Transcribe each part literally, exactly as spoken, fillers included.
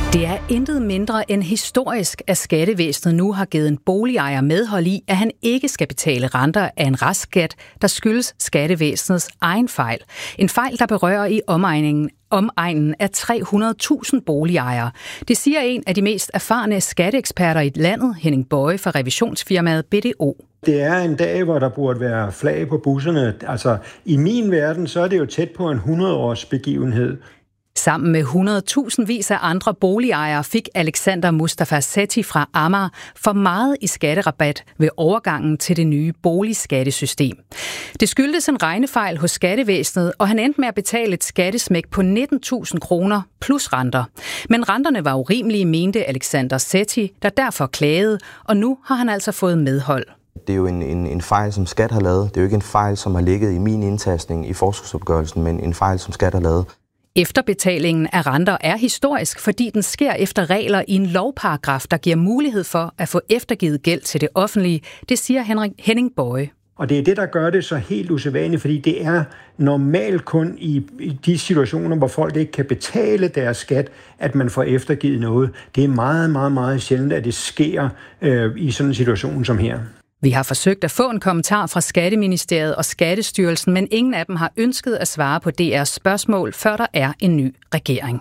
Det er intet mindre end historisk, at skattevæsenet nu har givet en boligejer medhold i, at han ikke skal betale renter af en restskat, der skyldes skattevæsenets egen fejl. En fejl, der berører i omegningen omegnen af tre hundrede tusind boligejere. Det siger en af de mest erfarne skatteeksperter i landet, Henning Boye fra revisionsfirmaet B D O. Det er en dag, hvor der burde være flag på busserne. Altså, i min verden, så er det jo tæt på en hundrede-års begivenhed. Sammen med hundredtusindvis af andre boligejere fik Alexander Mustafa Sethi fra Amager for meget i skatterabat ved overgangen til det nye boligskattesystem. Det skyldtes en regnefejl hos skattevæsenet, og han endte med at betale et skattesmæk på nitten tusind kroner plus renter. Men renterne var urimelige, mente Alexander Sethi, der derfor klagede, og nu har han altså fået medhold. Det er jo en, en, en fejl, som Skat har lavet. Det er jo ikke en fejl, som har ligget i min indtastning i forskudsopgørelsen, men en fejl, som Skat har lavet. Efterbetalingen af renter er historisk, fordi den sker efter regler i en lovparagraf, der giver mulighed for at få eftergivet gæld til det offentlige. Det siger Henrik, Henning Boye. Og det er det, der gør det så helt usædvanligt, fordi det er normalt kun i, i de situationer, hvor folk ikke kan betale deres skat, at man får eftergivet noget. Det er meget, meget, meget sjældent, at det sker øh, i sådan en situation som her. Vi har forsøgt at få en kommentar fra Skatteministeriet og Skattestyrelsen, men ingen af dem har ønsket at svare på D R's spørgsmål, før der er en ny regering.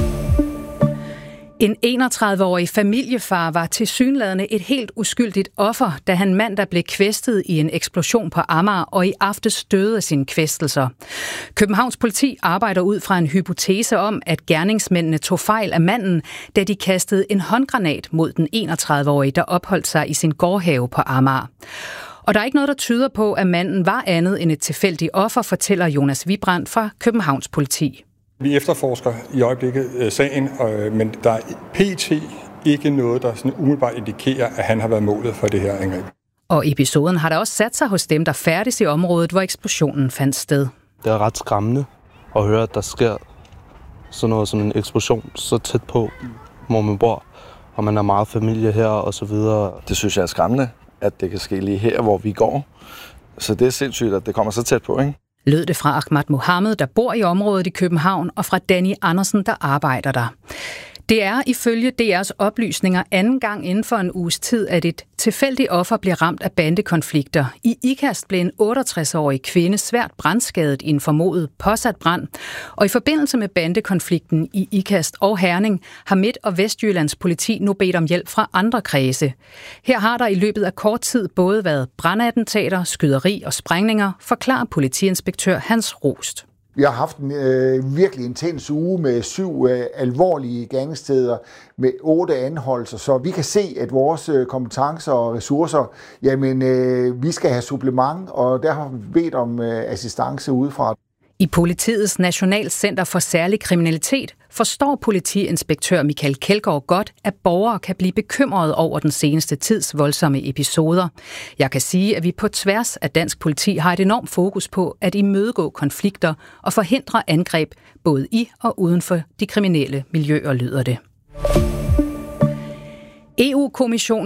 En enogtredive-årig familiefar var tilsyneladende et helt uskyldigt offer, da han mandag blev kvæstet i en eksplosion på Amager og i aftes døde af sine kvæstelser. Københavns politi arbejder ud fra en hypotese om, at gerningsmændene tog fejl af manden, da de kastede en håndgranat mod den enogtredive-årige, der opholdt sig i sin gårdhave på Amager. Og der er ikke noget, der tyder på, at manden var andet end et tilfældigt offer, fortæller Jonas Vibrand fra Københavns politi. Vi efterforsker i øjeblikket øh, sagen, øh, men der er pt. Ikke noget, der sådan umiddelbart indikerer, at han har været målet for det her angreb. Og episoden har da også sat sig hos dem, der færdes i området, hvor eksplosionen fandt sted. Det er ret skræmmende at høre, at der sker sådan noget som en eksplosion så tæt på, hvor man bor, og man er meget familie her og så videre. Det synes jeg er skræmmende, at det kan ske lige her, hvor vi går. Så det er sindssygt, at det kommer så tæt på, ikke? Lød det fra Ahmad Mohammed, der bor i området i København, og fra Danny Andersen, der arbejder der. Det er ifølge D R's oplysninger anden gang inden for en uges tid, at et tilfældigt offer bliver ramt af bandekonflikter. I Ikast blev en otteogtres-årig kvinde svært brandskadet i en formodet påsat brand, og i forbindelse med bandekonflikten i Ikast og Herning har Midt- og Vestjyllands politi nu bedt om hjælp fra andre kredse. Her har der i løbet af kort tid både været brandattentater, skyderi og sprængninger, forklarer politiinspektør Hans Rost. Vi har haft en øh, virkelig intens uge med syv øh, alvorlige gerningssteder med otte anholdelser, så vi kan se, at vores øh, kompetencer og ressourcer, jamen øh, vi skal have supplement, og der har vi bedt om øh, assistance udefra. I Politiets Nationalcenter for Særlig Kriminalitet forstår politiinspektør Michael Kjeldgaard godt, at borgere kan blive bekymrede over den seneste tids voldsomme episoder. Jeg kan sige, at vi på tværs af dansk politi har et enormt fokus på at imødegå konflikter og forhindre angreb både i og uden for de kriminelle miljøer, lyder det. E U-kommissionen